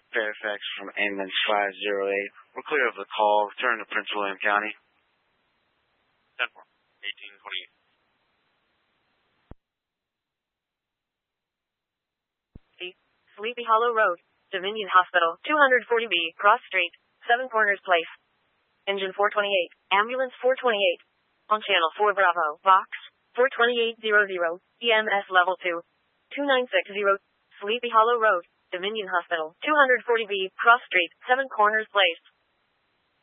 Fairfax from ambulance 508. We're clear of the call. Return to Prince William County. 10-4, 1828. Sleepy Hollow Road, Dominion Hospital, 240B, Cross Street, Seven Corners Place. Engine 428, Ambulance 428. On Channel 4 Bravo, Box 42800, EMS Level 2, 2960, Sleepy Hollow Road, Dominion Hospital, 240B, Cross Street, Seven Corners Place.